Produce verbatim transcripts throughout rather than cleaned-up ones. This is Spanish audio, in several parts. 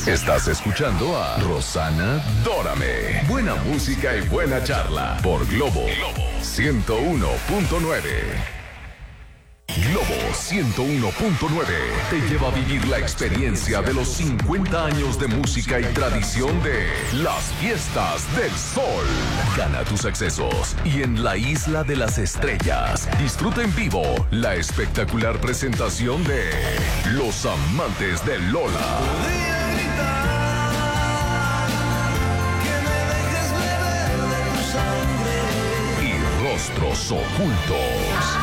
Estás escuchando a Rosana Dórame. Buena música y buena charla por Globo ciento uno punto nueve. Globo ciento uno punto nueve te lleva a vivir la experiencia de los cincuenta años de música y tradición de las Fiestas del Sol. Gana tus accesos y en la Isla de las Estrellas disfruta en vivo la espectacular presentación de Los Amantes de Lola. Y Rostros Ocultos.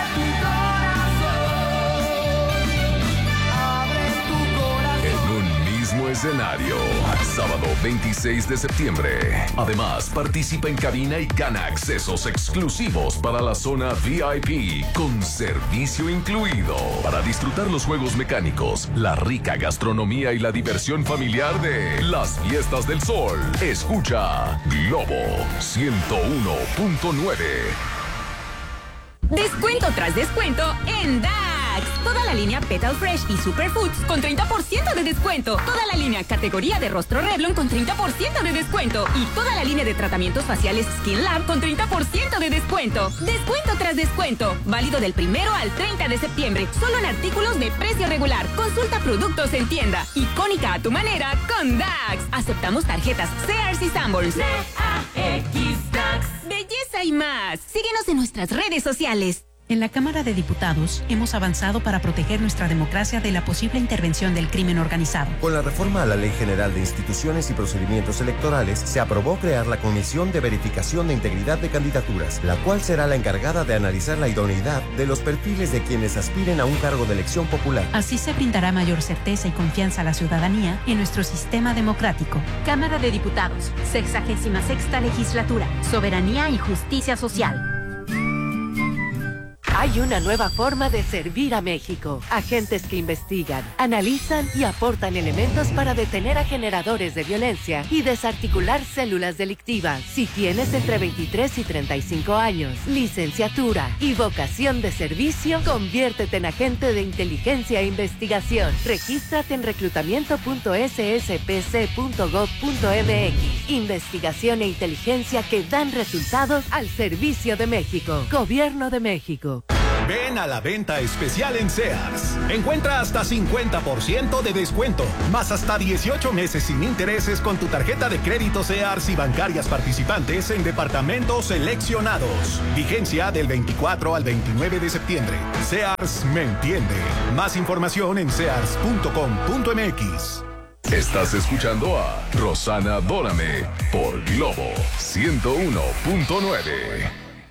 Escenario, sábado veintiséis de septiembre. Además, participa en cabina y gana accesos exclusivos para la zona V I P con servicio incluido. Para disfrutar los juegos mecánicos, la rica gastronomía y la diversión familiar de las Fiestas del Sol. Escucha Globo ciento uno punto nueve. Descuento tras descuento en Dax. Toda la línea Petal Fresh y Superfoods con treinta por ciento de descuento. Toda la línea categoría de rostro Revlon con treinta por ciento de descuento. Y toda la línea de tratamientos faciales Skin Lab con treinta por ciento de descuento. Descuento tras descuento. Válido del primero al treinta de septiembre. Solo en artículos de precio regular. Consulta productos en tienda. Icónica a tu manera con Dax. Aceptamos tarjetas Sears y Sanborns. D A X Dax. Belleza y más. Síguenos en nuestras redes sociales. En la Cámara de Diputados hemos avanzado para proteger nuestra democracia de la posible intervención del crimen organizado. Con la reforma a la Ley General de Instituciones y Procedimientos Electorales, se aprobó crear la Comisión de Verificación de Integridad de Candidaturas, la cual será la encargada de analizar la idoneidad de los perfiles de quienes aspiren a un cargo de elección popular. Así se brindará mayor certeza y confianza a la ciudadanía en nuestro sistema democrático. Cámara de Diputados, sexagésima sexta legislatura, soberanía y justicia social. Hay una nueva forma de servir a México. Agentes que investigan, analizan y aportan elementos para detener a generadores de violencia y desarticular células delictivas. Si tienes entre veintitrés y treinta y cinco años, licenciatura y vocación de servicio, conviértete en agente de inteligencia e investigación. Regístrate en reclutamiento punto s s p c punto gov punto m x. Investigación e inteligencia que dan resultados al servicio de México. Gobierno de México. Ven a la venta especial en Sears. Encuentra hasta cincuenta por ciento de descuento, más hasta dieciocho meses sin intereses con tu tarjeta de crédito Sears y bancarias participantes en departamentos seleccionados. Vigencia del veinticuatro al veintinueve de septiembre. Sears me entiende. Más información en sears punto com punto m x. Estás escuchando a Rosana Dórame por Globo ciento uno punto nueve.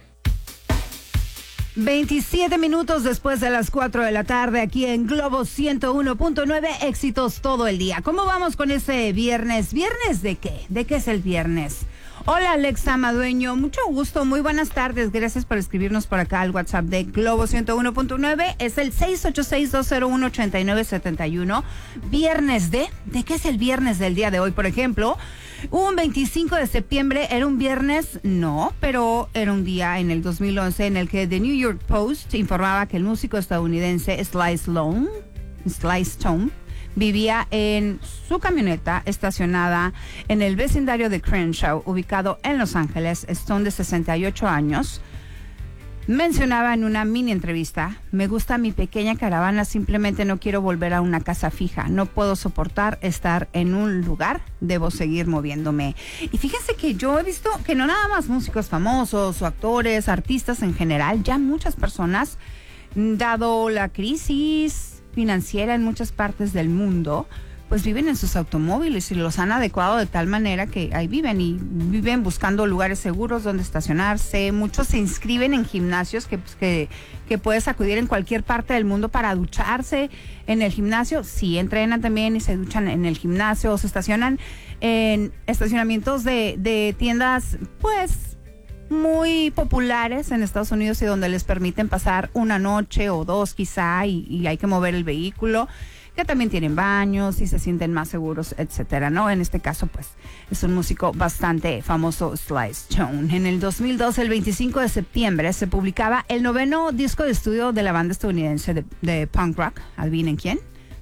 veintisiete minutos después de las cuatro de la tarde aquí en Globo ciento uno punto nueve, éxitos todo el día. ¿Cómo vamos con ese viernes? ¿Viernes de qué? ¿De qué es el viernes? Hola Alexa Madueño, mucho gusto, muy buenas tardes, gracias por escribirnos por acá al WhatsApp de Globo ciento uno punto nueve, es el seis ocho seis, dos cero uno, ocho nueve siete uno. Viernes de, ¿de qué es el viernes del día de hoy? Por ejemplo, un veinticinco de septiembre era un viernes, no, pero era un día en el dos mil once en el que The New York Post informaba que el músico estadounidense Sly Stone, Sly Stone, vivía en su camioneta estacionada en el vecindario de Crenshaw, ubicado en Los Ángeles. Stone, de sesenta y ocho años, mencionaba en una mini entrevista: me gusta mi pequeña caravana, simplemente no quiero volver a una casa fija, no puedo soportar estar en un lugar, debo seguir moviéndome. Y fíjense que yo he visto que no nada más músicos famosos o actores, artistas en general, ya muchas personas, dado la crisis financiera en muchas partes del mundo, pues viven en sus automóviles y los han adecuado de tal manera que ahí viven y viven buscando lugares seguros donde estacionarse. Muchos se inscriben en gimnasios que, pues, que, que puedes acudir en cualquier parte del mundo para ducharse en el gimnasio. Sí, entrenan también y se duchan en el gimnasio, o se estacionan en estacionamientos de, de tiendas, pues, muy populares en Estados Unidos y donde les permiten pasar una noche o dos quizá y, y hay que mover el vehículo, que también tienen baños y se sienten más seguros, etcétera, ¿no? En este caso, pues, es un músico bastante famoso, Sly Stone. En el dos mil doce, el veinticinco de septiembre, se publicaba el noveno disco de estudio de la banda estadounidense de, de punk rock, ¿adivinen quién?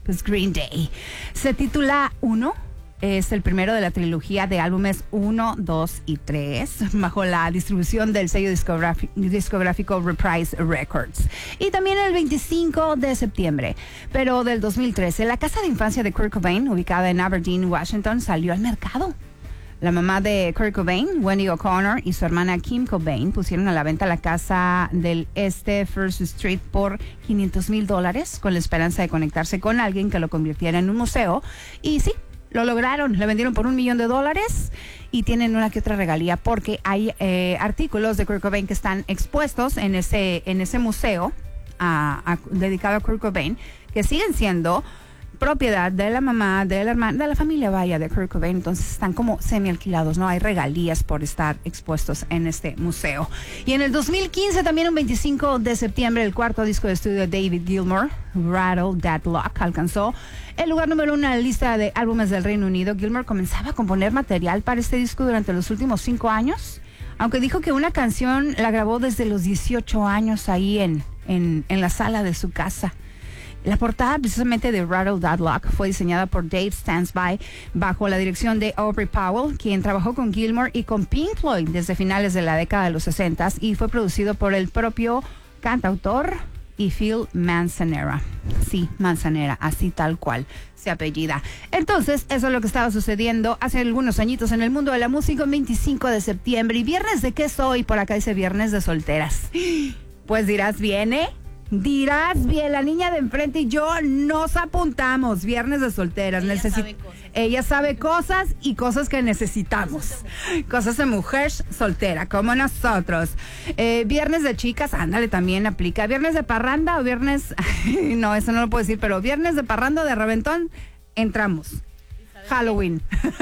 pues Green Day. Se titula Uno. Es el primero de la trilogía de álbumes uno, dos y tres, bajo la distribución del sello discográfico, discográfico Reprise Records. Y también el veinticinco de septiembre, pero del dos mil trece, la casa de infancia de Kurt Cobain, ubicada en Aberdeen, Washington, salió al mercado. La mamá de Kurt Cobain, Wendy O'Connor, y su hermana Kim Cobain pusieron a la venta la casa del este First Street por quinientos mil dólares, con la esperanza de conectarse con alguien que lo convirtiera en un museo. Y sí, lo lograron, le vendieron por un millón de dólares y tienen una que otra regalía porque hay eh, artículos de Kurt Cobain que están expuestos en ese, en ese museo a, a, dedicado a Kurt Cobain, que siguen siendo propiedad de la mamá, de la hermana, de la familia vaya de Kurt Cobain. Entonces están como semi alquilados, ¿no? Hay regalías por estar expuestos en este museo. Y en el dos mil quince, también un veinticinco de septiembre, el cuarto disco de estudio de David Gilmour, Rattle That Lock, alcanzó el lugar número uno en la lista de álbumes del Reino Unido. Gilmour comenzaba a componer material para este disco durante los últimos cinco años, aunque dijo que una canción la grabó desde los dieciocho años ahí en, en, en la sala de su casa. La portada precisamente de Rattle That Lock fue diseñada por Dave Stansby bajo la dirección de Aubrey Powell, quien trabajó con Gilmour y con Pink Floyd desde finales de la década de los sesenta, y fue producido por el propio cantautor y Phil Manzanera. Sí, Manzanera, así tal cual se apellida. Entonces, eso es lo que estaba sucediendo hace algunos añitos en el mundo de la música, el veinticinco de septiembre. ¿Y viernes de qué soy? Por acá dice viernes de solteras. Pues dirás bien, ¿eh? Dirás bien, la niña de enfrente y yo nos apuntamos. Viernes de solteras. Ella, Necesi- sabe cosas. Ella sabe cosas y cosas que necesitamos. Cosas de mujer soltera, como nosotros. Eh, viernes de chicas, ándale, también aplica. Viernes de parranda o viernes... no, eso no lo puedo decir, pero viernes de parranda o de reventón, entramos. Halloween.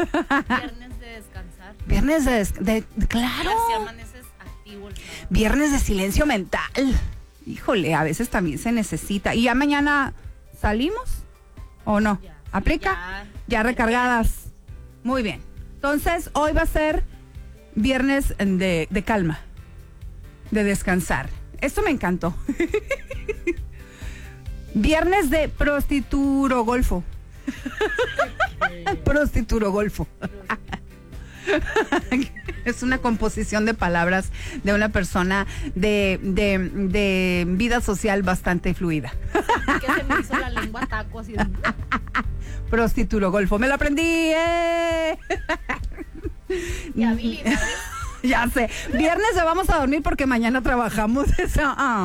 Viernes de descansar. Viernes de... des- de, de claro. Si amaneces activo el sábado. Viernes de silencio mental. Híjole, a veces también se necesita. ¿Y ya mañana salimos? ¿O no? Ya, sí, ¿aplica? ya. Ya recargadas. Muy bien. Entonces, hoy va a ser viernes de, de calma, de descansar. Esto me encantó. Viernes de prostituro golfo. Prostituro golfo. Es una composición de palabras de una persona de, de, de vida social bastante fluida. Que se me hizo la lengua taco así de... Prostituro golfo. Me lo aprendí. ¡Eh! Y habilidades. Ya sé. Viernes se vamos a dormir porque mañana trabajamos. Eso.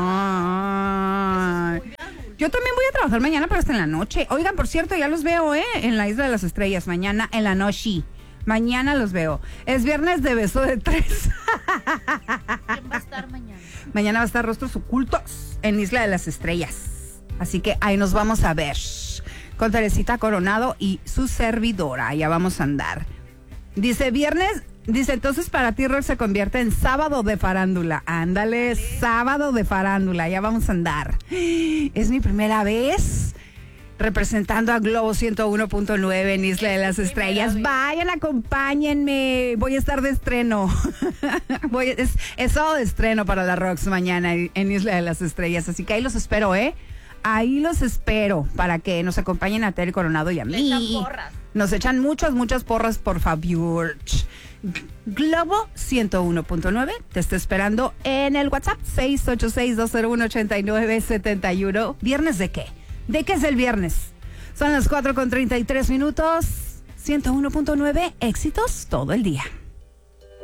Ay. Yo también voy a trabajar mañana, pero hasta en la noche. Oigan, por cierto, ya los veo, ¿eh? En la Isla de las Estrellas. Mañana en la noche. Mañana los veo. Es viernes de beso de tres. ¿Quién va a estar mañana? Mañana va a estar Rostros Ocultos en Isla de las Estrellas. Así que ahí nos vamos a ver. Con Teresita Coronado y su servidora. Ya vamos a andar. Dice, viernes... Dice, entonces para ti Rock se convierte en sábado de farándula. Ándale, sábado de farándula. Ya vamos a andar. Es mi primera vez representando a Globo ciento uno punto nueve en Isla de las Estrellas. Vayan, acompáñenme. Voy a estar de estreno. Voy, es, es todo de estreno para la Rocks mañana en Isla de las Estrellas. Así que ahí los espero, ¿eh? Ahí los espero para que nos acompañen a Tere Coronado y a mí. Le echan porras. Nos echan muchas, muchas porras, por favor. Globo ciento uno punto nueve te está esperando en el WhatsApp seis ocho seis, dos cero uno, ocho nueve siete uno. ¿Viernes de qué? ¿De qué es el viernes? Son las cuatro con treinta y tres minutos. ciento uno punto nueve, éxitos todo el día.